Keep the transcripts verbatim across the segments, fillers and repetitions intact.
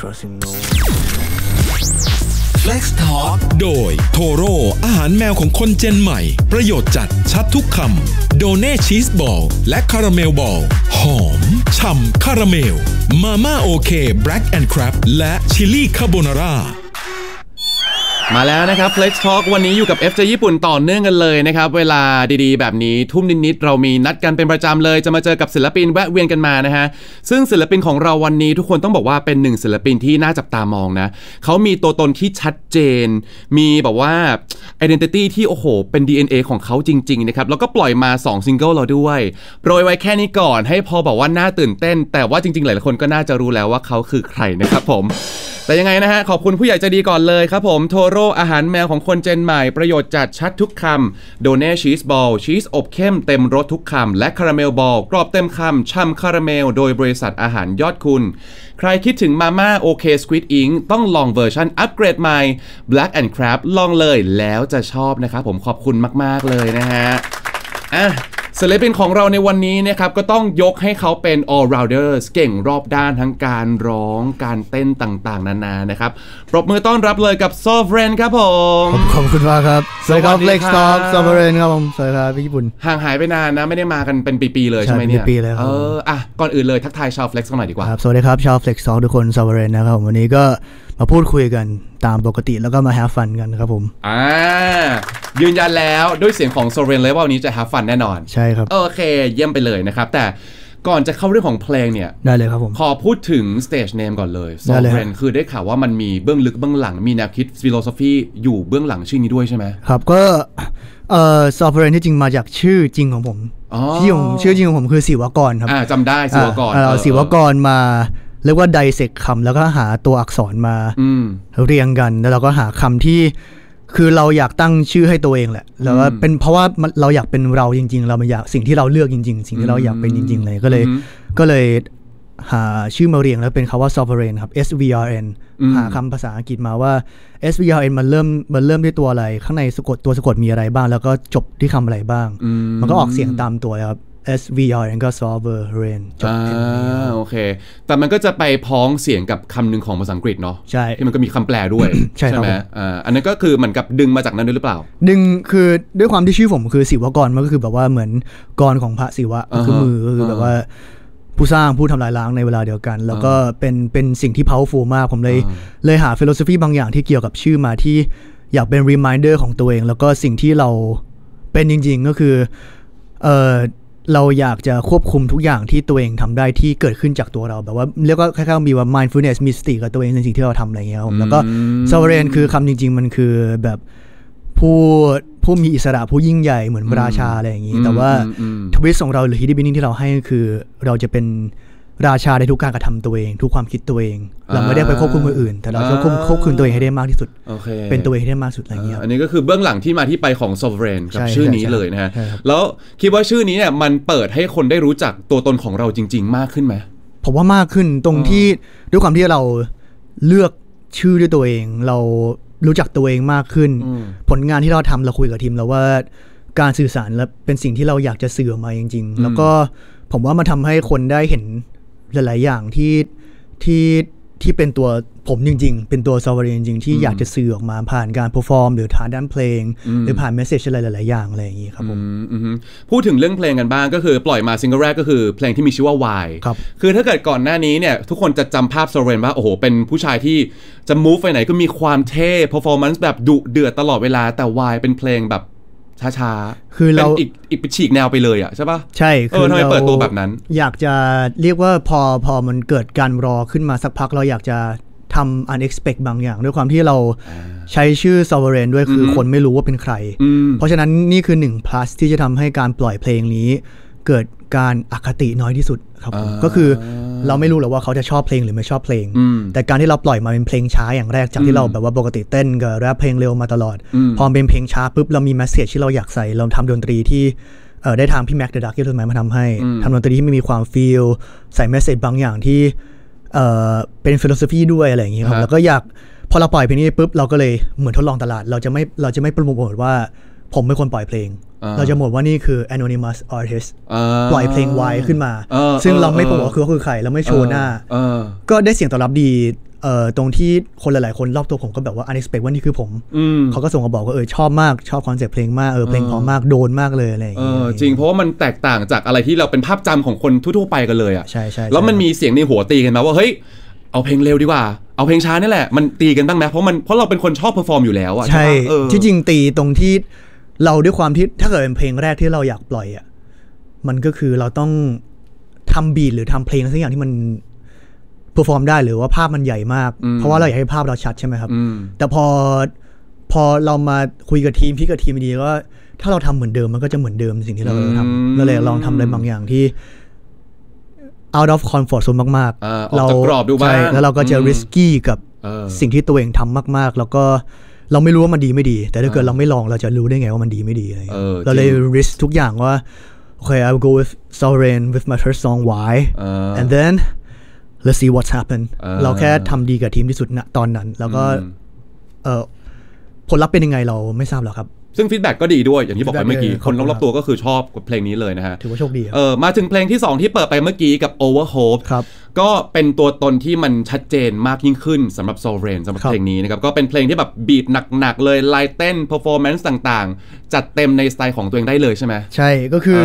trusting no Flex Talk โดยโทโร่อาหารแมวของคนเจนใหม่ประโยชน์จัดชัดทุกคำโดเน่ชีสบอลและคาราเมลบอลหอมฉ่ำคาราเมลมาม่าโอเคแบล็กแอนด์คราฟและชิลลี่คาโบนาร่ามาแล้วนะครับ Flex Talk วันนี้อยู่กับ เอฟ เจ ญี่ปุ่นต่อเนื่องกันเลยนะครับเวลาดีๆแบบนี้ทุ่มนิดๆเรามีนัดกันเป็นประจำเลยจะมาเจอกับศิลปินแวะเวียนกันมานะฮะซึ่งศิลปินของเราวันนี้ทุกคนต้องบอกว่าเป็นหนึ่งศิลปินที่น่าจับตามองนะเขามีตัวตนที่ชัดเจนมีแบบว่า identity ที่โอ้โหเป็น ดี เอ็น เอ ของเขาจริงๆนะครับแล้วก็ปล่อยมาสองซิงเกิลแล้วด้วยโปรยไว้แค่นี้ก่อนให้พอบอกว่าน่าตื่นเต้นแต่ว่าจริงๆหลายๆคนก็น่าจะรู้แล้วว่าเขาคือใครนะครับผมแต่ยังไงนะฮะขอบคุณผู้ใหญ่ใจดีก่อนเลยครับผมโทโร่อาหารแมวของคนเจนใหม่ประโยชน์จัดชัดทุกคำโดเน่ชีสบอลชีสอบเข้มเต็มรสทุกคำและคาราเมลบอลกรอบเต็มคำช่ำคาราเมลโดยบริษัทอาหารยอดคุณใครคิดถึงมาม่าโอเคสควิดอิงต้องลองเวอร์ชันอัปเกรดใหม่ Black and Crab ลองเลยแล้วจะชอบนะครับผมขอบคุณมากๆเลยนะฮะอ่ะศิลปินของเราในวันนี้นะครับก็ต้องยกให้เขาเป็น all rounders เก่งรอบด้านทั้งการร้องการเต้นต่างๆนานานะครับปรบมือต้อนรับเลยกับ Sovereign ครับผมขอบคุณมากครับสวัสดีครับ Flex Talk Sovereign ครับผมสวัสดีครับพี่ญี่ปุ่นห่างหายไปนานนะไม่ได้มากันเป็นปีๆเลยใช่ไหมเนี่ยปีๆเลยครับเอออ่ะก่อนอื่นเลยทักทายชาว Flex กันหน่อยดีกว่าครับสวัสดีครับชาว Flex Talk ทุกคน Sovereign นะครับวันนี้ก็มาพูดคุยกันตามปกติแล้วก็มา have fun กันครับผมอ่ายืนยันแล้วด้วยเสียงของ Sovereign เลยว่าวันนี้จะ have fun แน่นอนใช่ครับโอเคเยี่ยมไปเลยนะครับแต่ก่อนจะเข้าเรื่องของเพลงเนี่ยได้เลยครับผมขอพูดถึง stage name ก่อนเลย Sovereign คือได้ข่าวว่ามันมีเบื้องลึกเบื้องหลังมีแนวคิด philosophy อยู่เบื้องหลังชื่อนี้ด้วยใช่ไหมครับก็เอ่อ Sovereign ที่จริงมาจากชื่อจริงของผมที่ผมชื่อจริงของผมคือศิวกรครับอ่าจำได้ศิวกรเออศิวกรมาเรียกว่าไดเซกคำแล้วก็หาตัวอักษรมาเรียงกันแล้วเราก็หาคำที่คือเราอยากตั้งชื่อให้ตัวเองแหละแล้วว่าเป็นเพราะว่าเราอยากเป็นเราจริงๆเราอยากสิ่งที่เราเลือกจริงๆสิ่งที่เราอยากเป็นจริงๆเลยก็เลยก็เลยหาชื่อมาเรียงแล้วเป็นคำว่า sovereign ครับ S V R N หาคำภาษาอังกฤษมาว่า S V R N มันเริ่มมันเริ่มด้วยตัวอะไรข้างในสะกดตัวสะกดมีอะไรบ้างแล้วก็จบที่คำอะไรบ้างมันก็ออกเสียงตามตัวครับS V R N ก็ sovereign จบอ่าโอเคแต่มันก็จะไปพ้องเสียงกับคำหนึ่งของภาษาอังกฤษเนาะใช่ที่มันก็มีคำแปลด้วยใช่ไหมอ่าอันนั้นก็คือเหมือนกับดึงมาจากนั้นด้วยหรือเปล่าดึงคือด้วยความที่ชื่อผมคือศิวกรมันก็คือแบบว่าเหมือนกรของพระศิวะคือมือก็คือแบบว่าผู้สร้างผู้ทำลายล้างในเวลาเดียวกันแล้วก็เป็นเป็นสิ่งที่ powerful มากผมเลยเลยหา philosophy บางอย่างที่เกี่ยวกับชื่อมาที่อยากเป็น reminder ของตัวเองแล้วก็สิ่งที่เราเป็นจริงๆก็คือเอ่อเราอยากจะควบคุมทุกอย่างที่ตัวเองทำได้ที่เกิดขึ้นจากตัวเราแบบว่าเรียกว่าคล้ายๆมีว่า mindfulness มีสติกับตัวเองในสิ่งที่เราทำอะไรเงี้ยครับแล้วก็ sovereign คือคำจริงๆมันคือแบบผู้ผู้มีอิสระผู้ยิ่งใหญ่เหมือนราชาอะไรอย่างนี้แต่ว่าทวิสต์ของเราหรือ hidden meaning ที่เราให้คือเราจะเป็นราชาในทุกการกระทำตัวเองทุกความคิดตัวเองเราไม่ได้ไปควบคุมคนอื่นแต่เราจะควบควบคุมตัวเองให้ได้มากที่สุด okay. เป็นตัวเองให้ได้มากสุดอะไรอย่างเงี้ยอันนี้ก็คือเบื้องหลังที่มาที่ไปของ Sovereign กับชื่อนี้เลยนะฮะแล้วคิดว่าชื่อนี้เนี่ยมันเปิดให้คนได้รู้จักตัวตนของเราจริงๆมากขึ้นไหมผมว่ามากขึ้นตรงที่ด้วยความที่เราเลือกชื่อด้วยตัวเองเรารู้จักตัวเองมากขึ้นผลงานที่เราทำเราคุยกับทีมเราว่าการสื่อสารและเป็นสิ่งที่เราอยากจะสื่อออกมาจริงๆแล้วก็ผมว่ามันทำให้คนได้เห็นหลายๆอย่างที่ที่ที่เป็นตัวผมจริงๆเป็นตัว Sovereign จริงๆที่อยากจะสื่อออกมาผ่านการ perform หรือทางด้านเพลงหรือผ่าน message อะไรหลายๆอย่างอะไรอย่างนี้ครับผมพูดถึงเรื่องเพลงกันบ้างก็คือปล่อยมาซิงเกิลแรกก็คือเพลงที่มีชื่อว่า Why ครับคือถ้าเกิดก่อนหน้านี้เนี่ยทุกคนจะจำภาพ Sovereign ว่าโอ้โหเป็นผู้ชายที่จะ move ไปไหนก็มีความเท่ performance แบบดุเดือดตลอดเวลาแต่ Why เป็นเพลงแบบช้าๆคือเราอีกอีกไปฉีกแนวไปเลยอ่ะใช่ป่ะใช่คือทำไมเปิดตัวแบบนั้นอยากจะเรียกว่าพอพอมันเกิดการรอขึ้นมาสักพักเราอยากจะทำ unexpected บางอย่างด้วยความที่เราใช้ชื่อ Sovereign ด้วยคือคนไม่รู้ว่าเป็นใครเพราะฉะนั้นนี่คือหนึ่ง plus ที่จะทำให้การปล่อยเพลงนี้เกิดการอคติน้อยที่สุดครับก็คือเราไม่รู้หรอกว่าเขาจะชอบเพลงหรือไม่ชอบเพลงแต่การที่เราปล่อยมาเป็นเพลงช้าอย่างแรกจากที่เราแบบว่าปกติเต้นกับแรปเพลงเร็วมาตลอดพอเป็นเพลงช้าปุ๊บเรามีแมสเสจที่เราอยากใส่เราทำดนตรีที่ได้ทางพี่แม็กเดอะดักที่ต้นไม้มาทำให้ทำดนตรีที่ไม่มีความฟีลใส่แมสเสจบางอย่างที่เป็นฟิโลโซฟีด้วยอะไรอย่างนี้ครับแล้วก็อยากพอเราปล่อยเพลงนี้ปุ๊บเราก็เลยเหมือนทดลองตลาดเราจะไม่เราจะไม่โปรโมทว่าผมเป็นคนปล่อยเพลงเราจะหมดว่านี่คือ anonymous artist ปล่อยเพลง Y ขึ้นมาซึ่งเราไม่บอกว่าคือเขาคือใครเราไม่โชว์หน้าก็ได้เสียงตอบรับดีเอ่อตรงที่คนหลายๆคนรอบตัวผมก็แบบว่า unexpected ว่านี่คือผมเขาก็ส่งมาบอกว่าเออชอบมากชอบคอนเซ็ปต์เพลงมากเออเพลงเพราะมากโดนมากเลยอะไรอย่างเงี้ยจริงเพราะว่ามันแตกต่างจากอะไรที่เราเป็นภาพจำของคนทั่วๆไปกันเลยอ่ะใช่ใช่แล้วมันมีเสียงในหัวตีกันมาว่าเฮ้ยเอาเพลงเร็วดีกว่าเอาเพลงช้านี่แหละมันตีกันบ้างไหมเพราะมันเพราะเราเป็นคนชอบเพอร์ฟอร์มอยู่แล้วอ่ะใช่ที่จริงตีตรงที่เราด้วยความที่ถ้าเกิดเป็นเพลงแรกที่เราอยากปล่อยอ่ะมันก็คือเราต้องทำบีทหรือทำเพลงสักอย่างที่มันเพอร์ฟอร์มได้หรือว่าภาพมันใหญ่มากเพราะว่าเราอยากให้ภาพเราชัดใช่ไหมครับแต่พอพอเรามาคุยกับทีมพี่กับทีมดีก็ถ้าเราทำเหมือนเดิมมันก็จะเหมือนเดิมสิ่งที่เราทำเราเลยลองทำอะไรบางอย่างที่ out of comfort zone มากๆเรากรอบดูบ้างแล้วเราก็จะ risky กับสิ่งที่ตัวเองทำมากๆแล้วก็เราไม่รู้ว่ามันดีไม่ดีแต่ถ้าเกิดเราไม่ลองเราจะรู้ได้ไงว่ามันดีไม่ดีอะไรเราเลย risk ทุกอย่างว่าokay I will go with Sovereign with my first song Why and then let's see what's happen เราแค่ทำดีกับทีมที่สุดณตอนนั้นแล้วก็ผลลัพธ์เป็นยังไงเราไม่ทราบหรอกครับซึ่งฟีดแบ็กก็ดีด้วยอย่างที่บอกไปเมื่อกี้คนรอบๆตัวก็คือชอบกับเพลงนี้เลยนะฮะถือว่าโชคดีเออมาถึงเพลงที่สองที่เปิดไปเมื่อกี้กับ Overhope ก็เป็นตัวตนที่มันชัดเจนมากยิ่งขึ้นสำหรับ Sovereign สำหรับเพลงนี้นะครับก็เป็นเพลงที่แบบบีทหนักๆเลยลายเต้น performance ต่างๆจัดเต็มในสไตล์ของตัวเองได้เลยใช่ไหมใช่ก็คือ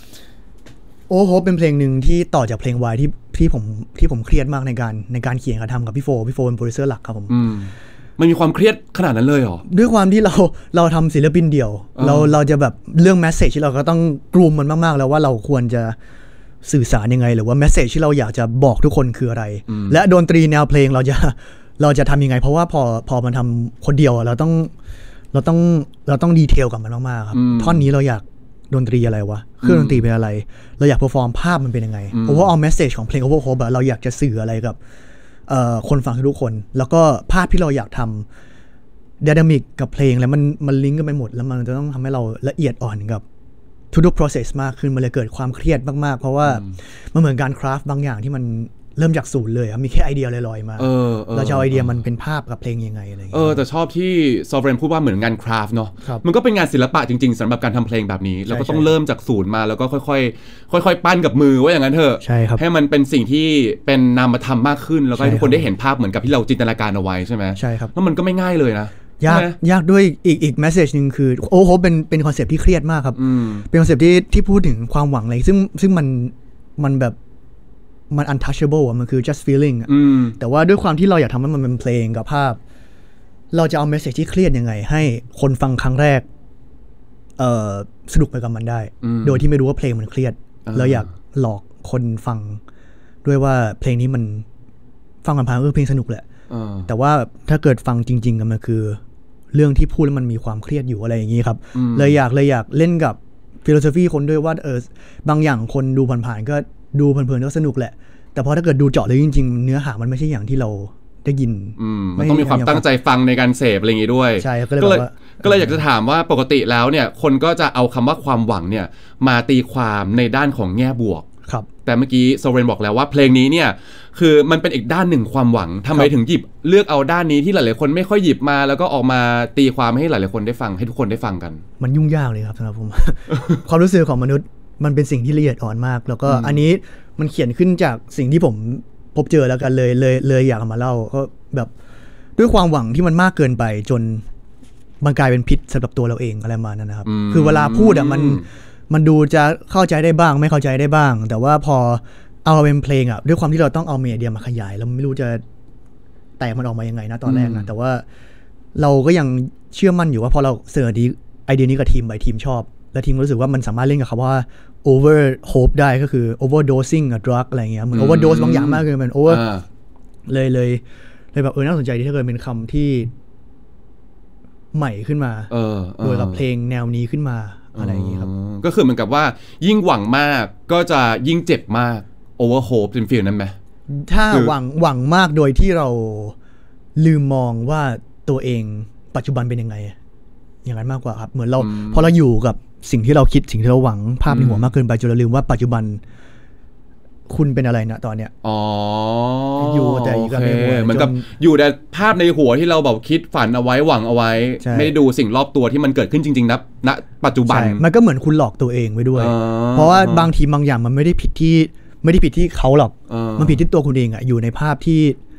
Overhope เป็นเพลงหนึ่งที่ต่อจากเพลง Why ที่ที่ผมที่ผมเครียดมากในการในการเขียนกับทำกับพี่โฟพี่โฟเป็นโปรดิวเซอร์หลักครับผมมันมีความเครียดขนาดนั้นเลยเหรอด้วยความที่เราเราทำศิลปินเดี่ยวเราเราจะแบบเรื่องแมสเสจที่เราก็ต้องกลุ่มมันมากๆแล้วว่าเราควรจะสื่อสารยังไงหรือว่าแมสเสจที่เราอยากจะบอกทุกคนคืออะไรและดนตรีแนวเพลงเราจะเราจะทำยังไงเพราะว่าพอพอมันทำคนเดียวเราต้องเราต้องเราต้องดีเทลกับมันมากๆครับท่อนนี้เราอยากดนตรีอะไรวะเครื่องดนตรีเป็นอะไรเราอยากเพอร์ฟอร์มภาพมันเป็นยังไงเพราะว่าเอาแมสเสจของเพลง Overhope เราอยากจะสื่ออะไรกับคนฟังทุกคนแล้วก็ภาพที่เราอยากทำ dynamic กับเพลงแล้วมันมันลิงก์กันไปหมดแล้วมันจะต้องทำให้เราละเอียดอ่อนกับทุกๆ process มากขึ้นมันเลยเกิดความเครียดมากๆเพราะว่ามันเหมือนการคราฟต์บางอย่างที่มันเริ่มจากศูนย์เลยมีแค่ไอเดียลอยๆมาเราจะเอาไอเดียมันเป็นภาพกับเพลงยังไงอะไรอย่างเงี้ยเออแต่ชอบที่ Sovereign พูดว่าเหมือนงานคราฟต์เนาะมันก็เป็นงานศิลปะจริงๆสำหรับการทำเพลงแบบนี้แล้วก็ต้องเริ่มจากศูนย์มาแล้วก็ค่อยๆค่อยๆปั้นกับมือว่าอย่างนั้นเถอะใช่ครับให้มันเป็นสิ่งที่เป็นนามธรรมมากขึ้นแล้วก็ให้ทุกคนได้เห็นภาพเหมือนกับที่เราจินตนาการเอาไว้ใช่ไหมใช่ครับแล้วมันก็ไม่ง่ายเลยนะยากยากด้วยอีกอีกแมสเซจนึงคือโอ้โหเป็นเป็นคอนเซปต์ที่เครียดมากครับเป็นคอนเซปต์ที่ที่พูดถึงความหวังอะไรซึ่งซึ่งมันมันแบบมัน untouchable อ่ะมันคือ just feeling อ่ะแต่ว่าด้วยความที่เราอยากทำให้มันเป็นเพลงกับภาพเราจะเอาเมสเซจที่เครียดยังไงให้คนฟังครั้งแรกเอ่อสนุกไปกับมันได้โดยที่ไม่รู้ว่าเพลงมันเครียดเราอยากหลอกคนฟังด้วยว่าเพลงนี้มันฟังผ่านๆเออเพลงสนุกแหละแต่ว่าถ้าเกิดฟังจริงๆกันมันคือเรื่องที่พูดแล้วมันมีความเครียดอยู่อะไรอย่างนี้ครับเลยอยากเลยอยากเล่นกับฟิโลโซฟีคนด้วยว่าเออบางอย่างคนดูผ่านๆก็ดูเพลินๆก็สนุกแหละแต่พอถ้าเกิดดูเจาะเลยจริงๆเนื้อหามันไม่ใช่อย่างที่เราได้ยินมันต้องมีความตั้งใจฟังในการเสพอะไรอย่างนี้ด้วยใช่ก็เลยก็เลยอยากจะถามว่าปกติแล้วเนี่ยคนก็จะเอาคำว่าความหวังเนี่ยมาตีความในด้านของแง่บวกครับแต่เมื่อกี้โซเรนบอกแล้วว่าเพลงนี้เนี่ยคือมันเป็นอีกด้านหนึ่งความหวังทำไมถึงหยิบเลือกเอาด้านนี้ที่หลายๆคนไม่ค่อยหยิบมาแล้วก็ออกมาตีความให้หลายๆคนได้ฟังให้ทุกคนได้ฟังกันมันยุ่งยากเลยครับสำหรับผม ความรู้สึกของมนุษย์มันเป็นสิ่งที่ละเอียดอ่อนมากแล้วก็อันนี้มันเขียนขึ้นจากสิ่งที่ผมพบเจอแล้วกันเลยเลยเลยอยากมาเล่าก็แบบด้วยความหวังที่มันมากเกินไปจนมันกลายเป็นพิษสำหรับตัวเราเองอะไรมานั่นนะครับคือเวลาพูดอ่ะมันมันดูจะเข้าใจได้บ้างไม่เข้าใจได้บ้างแต่ว่าพอเอาเป็นเพลงอ่ะด้วยความที่เราต้องเอาเมเดียมาขยายแล้วไม่รู้จะแตกมันออกมายังไงนะตอนแรกนะแต่ว่าเราก็ยังเชื่อมั่นอยู่ว่าพอเราเสนอดีไอเดียนี้กับทีมไปทีมชอบและทีมรู้สึกว่ามันสามารถเล่นกับคำว่า over hope ได้ก็คือ overdosing กับ drug อะไรเงี้ยเหมือน overdose บางอย่างมากเลยมัน over เลยเลยเลยแบบเออน่าสนใจที่ถ้าเกิดเป็นคำที่ใหม่ขึ้นมาโดยกับเพลงแนวนี้ขึ้นมาอะไรอย่างงี้ครับก็คือเหมือนกับว่ายิ่งหวังมากก็จะยิ่งเจ็บมาก over hope เป็นฟีลนั้นไหมถ้าหวังหวังมากโดยที่เราลืมมองว่าตัวเองปัจจุบันเป็นยังไงอย่างนั้นมากกว่าครับเหมือนเราพอเราอยู่กับสิ่งที่เราคิดสิ่งที่เราหวังภาพในหัวมากเกินไปจนเราลืมว่าปัจจุบันคุณเป็นอะไรนะตอนเนี้ยอ๋ออยู่แต่อยู่กับในหัวเหมือนกับอยู่แต่ภาพในหัวที่เราแบบคิดฝันเอาไว้หวังเอาไว้ไม่ได้ดูสิ่งรอบตัวที่มันเกิดขึ้นจริงๆนะณปัจจุบันมันก็เหมือนคุณหลอกตัวเองไว้ด้วยเพราะว่าบางทีบางอย่างมันไม่ได้ผิดที่ไม่ได้ผิดที่เขาหรอกมันผิดที่ตัวคุณเองอะอยู่ในภาพที่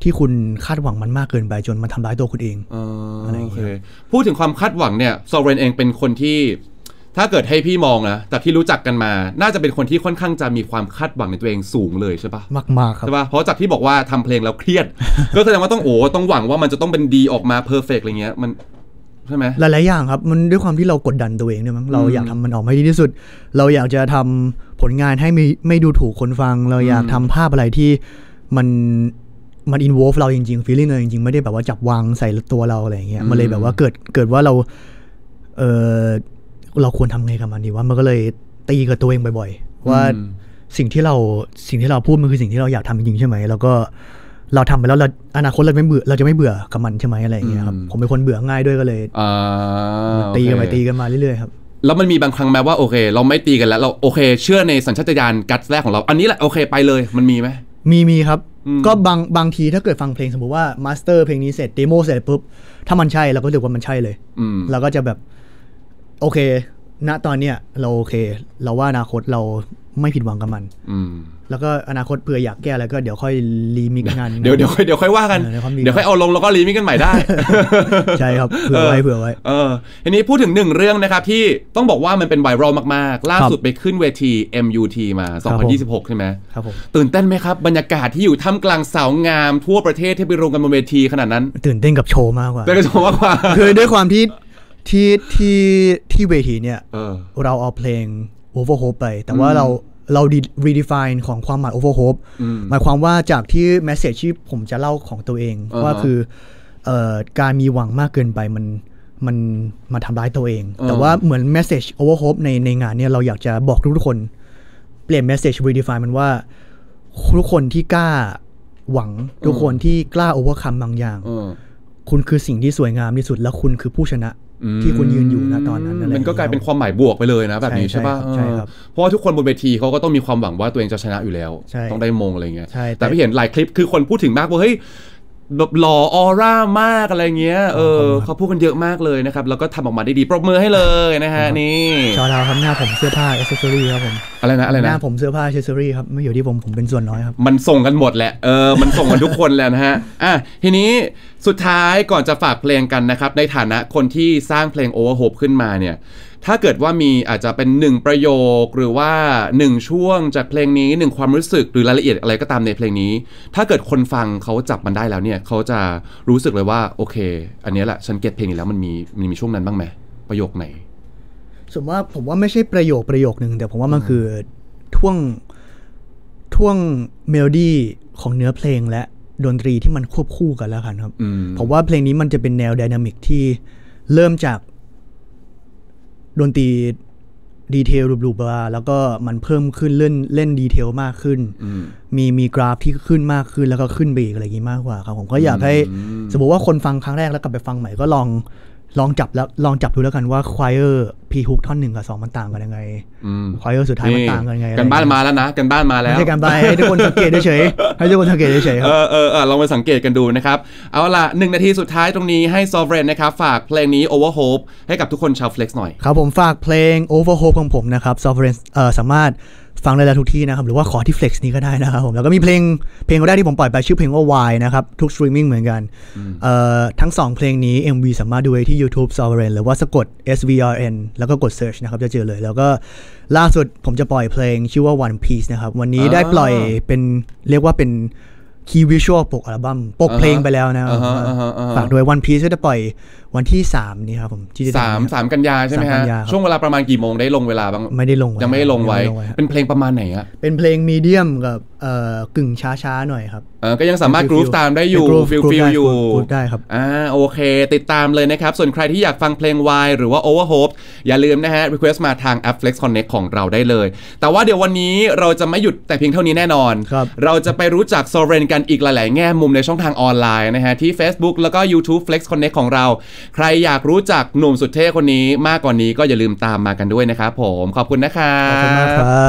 ที่คุณคาดหวังมันมากเกินไปจนมันทำร้ายตัวคุณเองอะไรอย่างเงี้ยพูดถึงความคาดหวังเนี่ยซอเรนเองเป็นคนที่ถ้าเกิดให้พี่มองนะจากที่รู้จักกันมาน่าจะเป็นคนที่ค่อนข้างจะมีความคาดหวังในตัวเองสูงเลยใช่ปะมากๆครับใช่ปะเพราะจากที่บอกว่าทำเพลงแล้วเครียด ก็แสดงว่าต้องโอ้ต้องหวังว่ามันจะต้องเป็นดีออกมาเพอร์เฟกต์อะไรเงี้ยมันใช่ไหมหลายๆอย่างครับมันด้วยความที่เรากดดันตัวเองเนี่ยมั้งเราอยากทำมันออกมาให้ดีที่สุดเราอยากจะทำผลงานให้ไม่ไม่ดูถูกคนฟังเราอยากทำภาพอะไรที่มันมันอินโวล์ฟเราจริงๆฟีลลิ่งเราจริงๆไม่ได้แบบว่าจับวางใส่ตัวเราอะไรอย่างเงี้ยมันเลยแบบว่าเกิดเกิดว่าเราเออเราควรทำไงกับมันดีว่ามันก็เลยตีกับตัวเองบ่อยๆว่าสิ่งที่เราสิ่งที่เราพูดมันคือสิ่งที่เราอยากทำจริงๆใช่ไหมแล้วก็เราทำไปแล้วเราอนาคตเราไม่เบื่อเราจะไม่เบื่อกับมันใช่ไหมอะไรอย่างเงี้ยครับผมเป็นคนเบื่อง่ายด้วยก็เลยตีกันไปตีกันมาเรื่อยๆครับแล้วมันมีบางครั้งแม้ว่าโอเคเราไม่ตีกันแล้วเราโอเคเชื่อในสัญชาตญาณกัตแรกของเราอันนี้แหละโอเคไปเลยมันมีไหมมีมีครับก็บางบางทีถ้าเกิดฟังเพลงสมมติว่ามาสเตอร์เพลงนี้เสร็จเดโมเสร็จปุ๊บถ้ามันใช่เราก็รู้สึกว่ามันใช่เลยเราก็จะแบบโอเคณตอนเนี้ยเราโอเคเราว่าอนาคตเราไม่ผิดหวังกับมันแล้วก็อนาคตเผื่ออยากแก้อะไรก็เดี๋ยวค่อยรีมิกงานเดี๋ยวเดี๋ยวค่อยเดี๋ยวค่อยว่ากันเดี๋ยวค่อยเอาลงแล้วก็รีมิกกันใหม่ได้ใช่ครับเผื่อไว้เผื่อไว้เออทีนี้พูดถึงหนึ่งเรื่องนะครับที่ต้องบอกว่ามันเป็นไวรัลมากๆล่าสุดไปขึ้นเวที เอ็ม ยู ที มาสองพันยี่สิบหกใช่ไหมครับผมตื่นเต้นไหมครับบรรยากาศที่อยู่ท่ามกลางสาวงามทั่วประเทศที่ไปรวมกันบนเวทีขนาดนั้นตื่นเต้นกับโชว์มากกว่าตื่นเต้นกับโชว์มากกว่าคือด้วยความที่ที่ที่ที่เวทีเนี่ย เออ เราเอาเพลง Overhope ไปแต่ว่าเราเรา redefine ของความหมาย Overhope หมายความว่าจากที่ message ที่ผมจะเล่าของตัวเองว่าคือเอ่อการมีหวังมากเกินไปมันมันมาทำร้ายตัวเองแต่ว่าเหมือน message Overhope ในในงานเนี่ยเราอยากจะบอกทุกคนเปลี่ยน message redefine มันว่าทุกคนที่กล้าหวังทุกคนที่กล้า overcome บางอย่างคุณคือสิ่งที่สวยงามที่สุดและคุณคือผู้ชนะที่คุณยืนอยู่ณตอนนั้นมันก็กลายเป็นความหมายบวกไปเลยนะแบบนี้ใช่ป่ะใช่ครับเพราะว่าทุกคนบนเวทีเขาก็ต้องมีความหวังว่าตัวเองจะชนะอยู่แล้วต้องได้มงอะไรเงี้ยแต่พี่เห็นหลายคลิปคือคนพูดถึงมากว่าเฮ้ยหล่อออร่ามากอะไรเงี้ยเออเขาพูดกันเยอะมากเลยนะครับแล้วก็ทำออกมาได้ดีปรบมือให้เลยนะฮะนี่ชอดาวครับหน้าผมเสื้อผ้าอ็อกเซสซอรี่ครับผมอะไรนะอะไรนะหน้าผมเสื้อผ้าอ็อกเซสซอรี่ครับไม่อยู่ที่ผมผมเป็นส่วนน้อยครับมันส่งกันหมดแหละเออมันส่งกันทุกคนแหละนะฮะอ่ะทีนี้สุดท้ายก่อนจะฝากเพลงกันนะครับในฐานะคนที่สร้างเพลง Overhope ขึ้นมาเนี่ยถ้าเกิดว่ามีอาจจะเป็นหนึ่งประโยคหรือว่าหนึ่งช่วงจากเพลงนี้หนึ่งความรู้สึกหรือรายละเอียดอะไรก็ตามในเพลงนี้ถ้าเกิดคนฟังเขาจับมันได้แล้วเนี่ยเขาจะรู้สึกเลยว่าโอเคอันนี้แหละฉันเก็ตเพลงนี้แล้วมันมีมันมีช่วงนั้นบ้างไหมประโยคไหนสมมติว่าผมว่าไม่ใช่ประโยคประโยคนึงแต่ผมว่ามันคือท่วงท่วงเมโลดี้ของเนื้อเพลงและดนตรีที่มันควบคู่กันแล้วกันครับผมว่าเพลงนี้มันจะเป็นแนวไดนามิกที่เริ่มจากดนตรีดีเทลรูปๆมาแล้วก็มันเพิ่มขึ้นเล่นเล่นดีเทลมากขึ้นมีมีกราฟที่ขึ้นมากขึ้นแล้วก็ขึ้นไปอีกอะไรอย่างนี้มากกว่าครับผมก็อยากให้สมมติว่าคนฟังครั้งแรกแล้วกลับไปฟังใหม่ก็ลองลองจับแล้วลองจับดูแล้วกันว่าควายเออร์พีฮุกท่อนหนึ่งกับสองมันต่างกันยังไงควายเออร์สุดท้ายมันต่างกันยังไงกันบ้านมาแล้วนะกันบ้านมาแล้วไม่ใช่กันบ้านให้ทุกคนสังเกตเฉยๆให้ทุกคนสังเกตเฉยๆครับเออเออเออลองไปสังเกตกันดูนะครับเอาล่ะหนึ่งนาทีสุดท้ายตรงนี้ให้ Sovereign นะครับฝากเพลงนี้ Overhope ให้กับทุกคนชาว Flex หน่อยครับผมฝากเพลง Overhope ของผมนะครับ Sovereign เอ่อสามารถฟังได้แล้วทุกที่นะครับหรือว่าขอที่ Flex นี้ก็ได้นะครับผมแล้วก็มีเพลงเพลงแรกที่ผมปล่อยไปชื่อเพลงว่า Why นะครับทุกสตรีมมิ่งเหมือนกันเอ่อทั้งสองเพลงนี้ เอ็ม วี สามารถดูได้ที่ YouTube Sovereign หรือว่าสะกด เอส วี อาร์ เอ็น แล้วก็กด Search นะครับจะเจอเลยแล้วก็ล่าสุดผมจะปล่อยเพลงชื่อว่า One Piece นะครับวันนี้ได้ปล่อยเป็นเรียกว่าเป็นคีย์วิชวลปกอัลบั้มปกเพลงไปแล้วนะครับฝากด้วย One Piece ก็จะปล่อยวันที่สามนี่ครับผมที่สาม สามกันยาใช่ไหมฮะช่วงเวลาประมาณกี่โมงได้ลงเวลาบ้างไม่ได้ลงยังไม่ได้ลงไว้เป็นเพลงประมาณไหนอะเป็นเพลงมีเดียมกับเอ่อกึ่งช้าๆหน่อยครับเออก็ยังสามารถกรูฟตามได้อยู่ฟิลฟิลอยู่ได้ครับอ่าโอเคติดตามเลยนะครับส่วนใครที่อยากฟังเพลง Why หรือว่า Overhope อย่าลืมนะฮะ request มาทางแอป Flex Connect ของเราได้เลยแต่ว่าเดี๋ยววันนี้เราจะไม่หยุดแต่เพียงเท่านี้แน่นอนเราจะไปรู้จัก Sovereign กันอีกหลายๆแง่มุมในช่องทางออนไลน์นะฮะที่ Facebook แล้วก็ YouTube Flex Connect ของเราใครอยากรู้จากหนุ่มสุดเท่คนนี้มากกว่านี้ก็อย่าลืมตามมากันด้วยนะครับผมขอบคุณนะครับขอบคุณมากครับ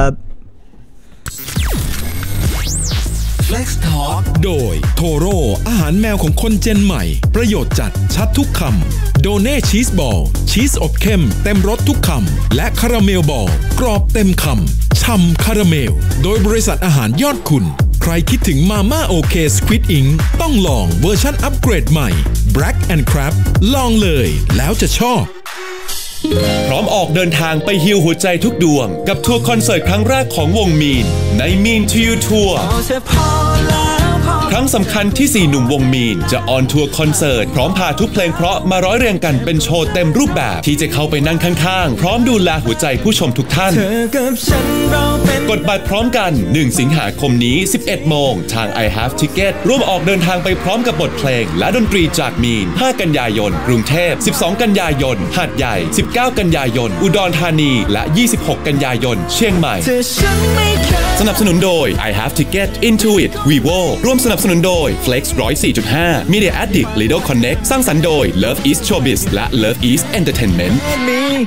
Flex Talk โดยโทโร่อาหารแมวของคนเจนใหม่ประโยชน์จัดชัดทุกคำโดเน่ชีสบอลชีสอบเข้มเต็มรสทุกคำและคาราเมลบอลกรอบเต็มคำฉ่ำคาราเมลโดยบริษัทอาหารยอดคุณใครคิดถึงมาม่าโอเคสควิดอิงต้องลองเวอร์ชันอัปเกรดใหม่ Black and Crab ลองเลยแล้วจะชอบพร้อมออกเดินทางไปฮีลหัวใจทุกดวงกับทัวร์คอนเสิร์ตครั้งแรกของวงมีนใน Mean to You Tour ครั้งสำคัญที่สี่หนุ่มวงมีนจะออนทัวร์คอนเสิร์ตพร้อมพาทุกเพลงเพราะมาร้อยเรียงกันเป็นโชว์เต็มรูปแบบที่จะเข้าไปนั่งข้างๆพร้อมดูแลหัวใจผู้ชมทุกท่านกดบัตรพร้อมกันหนึ่งสิงหาคมนี้ สิบเอ็ดโมงทาง I Have Ticket ร่วมออกเดินทางไปพร้อมกับบทเพลงและดนตรีจากมีนห้ากันยายนกรุงเทพสิบสองกันยายนหาดใหญ่สิบเก้ากันยายนอุดรธานีและยี่สิบหกกันยายนเชียงใหม่สนับสนุนโดย I Have Ticket Intuit Vivo ร่วมสนับสนุนโดย Flex หนึ่งศูนย์สี่จุดห้า Media Addict Lido Connect สร้างสรรค์โดย Love East Showbiz และ Love East Entertainment